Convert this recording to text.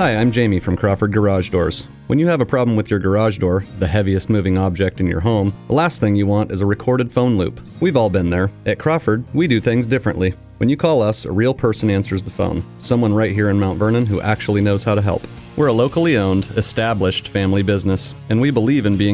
Hi, I'm Jamie from Crawford Garage Doors. When you have a problem with your garage door, the heaviest moving object in your home, the last thing you want is a recorded phone loop. We've all been there. At Crawford, we do things differently. When you call us, a real person answers the phone. Someone right here in Mount Vernon who actually knows how to help. We're a locally owned, established family business, and we believe in being